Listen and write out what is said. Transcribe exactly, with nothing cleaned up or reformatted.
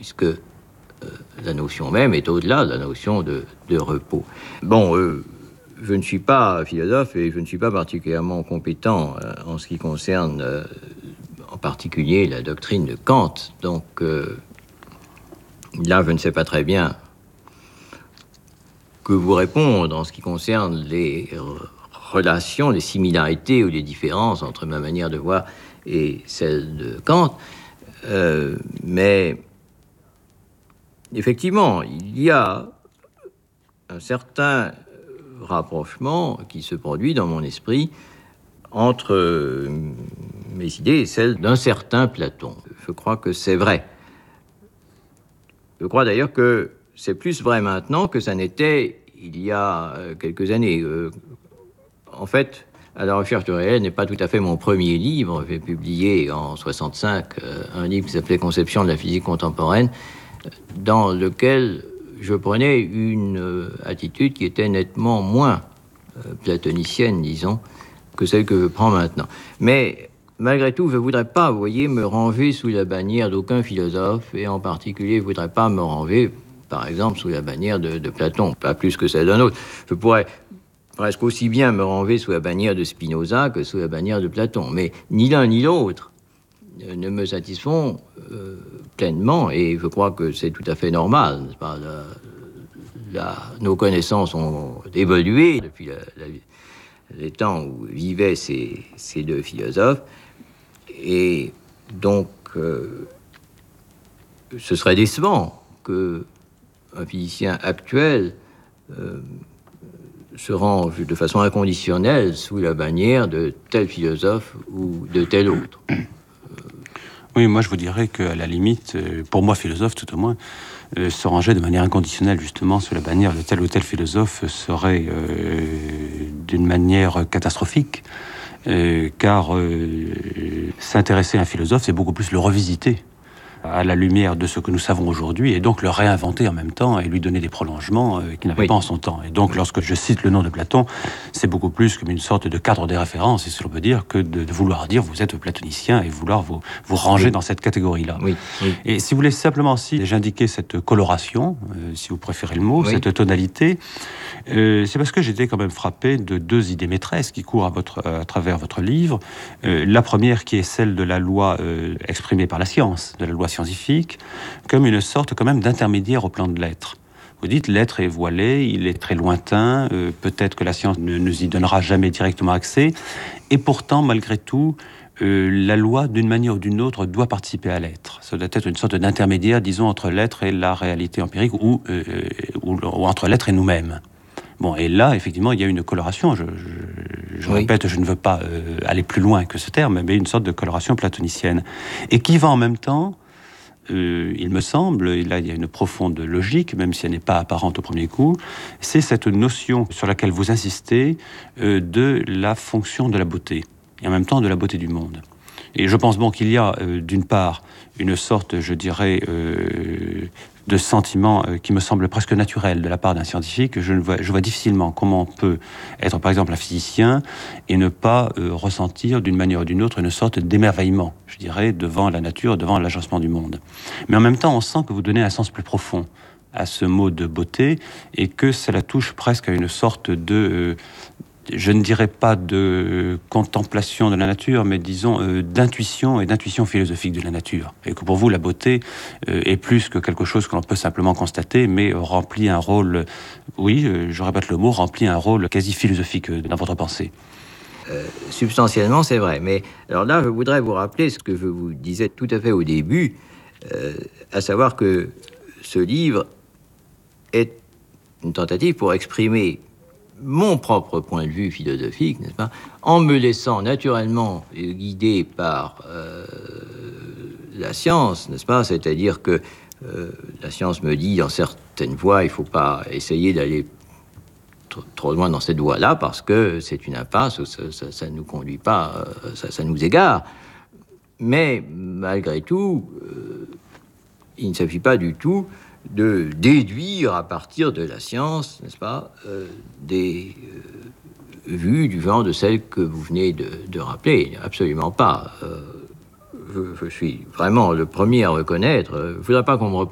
puisque euh, la notion même est au-delà de la notion de, de repos. Bon, euh, je ne suis pas philosophe et je ne suis pas particulièrement compétent euh, en ce qui concerne euh, en particulier la doctrine de Kant. Donc euh, là, je ne sais pas très bien que vous répondre en ce qui concerne les relations, les similarités ou les différences entre ma manière de voir et celle de Kant. Euh, mais effectivement, il y a un certain rapprochement qui se produit dans mon esprit entre euh, mes idées et celles d'un certain Platon. Je crois que c'est vrai. Je crois d'ailleurs que c'est plus vrai maintenant que ça n'était il y a euh, quelques années. Euh, en fait, À la recherche du réel n'est pas tout à fait mon premier livre. J'ai publié en soixante-cinq euh, un livre qui s'appelait Conception de la physique contemporaine, dans lequel je prenais une euh, attitude qui était nettement moins euh, platonicienne, disons, que celle que je prends maintenant. Mais malgré tout, je ne voudrais pas, vous voyez, me ranger sous la bannière d'aucun philosophe, et en particulier, je ne voudrais pas me ranger, par exemple, sous la bannière de, de Platon, pas plus que celle d'un autre. Je pourrais presque aussi bien me ranger sous la bannière de Spinoza que sous la bannière de Platon. Mais ni l'un ni l'autre ne me satisfont euh, pleinement, et je crois que c'est tout à fait normal, n'est-ce pas ? La, la, nos connaissances ont évolué depuis la, la, les temps où vivaient ces, ces deux philosophes, et donc euh, ce serait décevant qu'un physicien actuel euh, se range de façon inconditionnelle sous la bannière de tel philosophe ou de tel autre. Oui, moi je vous dirais qu'à la limite, pour moi philosophe tout au moins, euh, se ranger de manière inconditionnelle justement sous la bannière de tel ou tel philosophe serait euh, d'une manière catastrophique, euh, car euh, s'intéresser à un philosophe, c'est beaucoup plus le revisiter à la lumière de ce que nous savons aujourd'hui, et donc le réinventer en même temps et lui donner des prolongements euh, qu'il n'avait oui. pas en son temps. Et donc, lorsque je cite le nom de Platon, c'est beaucoup plus comme une sorte de cadre de référence, et si l'on peut dire, que de, de vouloir dire vous êtes platonicien et vouloir vous, vous ranger oui. dans cette catégorie-là. Oui. Oui. Et si vous voulez simplement si déjà indiquer cette coloration, euh, si vous préférez le mot, oui. cette tonalité, euh, c'est parce que j'étais quand même frappé de deux idées maîtresses qui courent à, votre, à travers votre livre. Euh, la première qui est celle de la loi euh, exprimée par la science, de la loi scientifique, comme une sorte quand même d'intermédiaire au plan de l'être. Vous dites, l'être est voilé, il est très lointain, euh, peut-être que la science ne nous y donnera jamais directement accès, et pourtant, malgré tout, euh, la loi, d'une manière ou d'une autre, doit participer à l'être. Ça doit être une sorte d'intermédiaire, disons, entre l'être et la réalité empirique, ou, euh, ou, ou entre l'être et nous-mêmes. Bon, et là, effectivement, il y a une coloration. Je, je, je oui. répète, je ne veux pas euh, aller plus loin que ce terme, mais une sorte de coloration platonicienne. Et qui va en même temps, Euh, il me semble, et là il y a une profonde logique, même si elle n'est pas apparente au premier coup, c'est cette notion sur laquelle vous insistez euh, de la fonction de la beauté, et en même temps de la beauté du monde. Et je pense bon qu'il y a euh, d'une part une sorte, je dirais, euh, de sentiment euh, qui me semble presque naturel de la part d'un scientifique. Je, ne vois, je vois difficilement comment on peut être par exemple un physicien et ne pas euh, ressentir d'une manière ou d'une autre une sorte d'émerveillement, je dirais, devant la nature, devant l'agencement du monde. Mais en même temps, on sent que vous donnez un sens plus profond à ce mot de beauté, et que cela touche presque à une sorte de... Euh, je ne dirais pas de contemplation de la nature, mais disons euh, d'intuition et d'intuition philosophique de la nature. Et que pour vous, la beauté euh, est plus que quelque chose que l'on peut simplement constater, mais euh, remplit un rôle, oui, euh, je répète le mot, remplit un rôle quasi philosophique euh, dans votre pensée. Euh, substantiellement, c'est vrai. Mais alors là, je voudrais vous rappeler ce que je vous disais tout à fait au début, euh, à savoir que ce livre est une tentative pour exprimer mon propre point de vue philosophique, n'est-ce pas, en me laissant naturellement guider par euh, la science, n'est-ce pas, c'est-à-dire que euh, la science me dit dans certaines voies, il ne faut pas essayer d'aller trop, trop loin dans cette voie-là, parce que c'est une impasse, ça ne nous conduit pas, ça, ça nous égare. Mais malgré tout, euh, il ne s'agit pas du tout de déduire à partir de la science, n'est-ce pas, euh, des euh, vues du genre de celles que vous venez de, de rappeler. Absolument pas. Euh, je, je suis vraiment le premier à reconnaître. Je ne voudrais pas qu'on me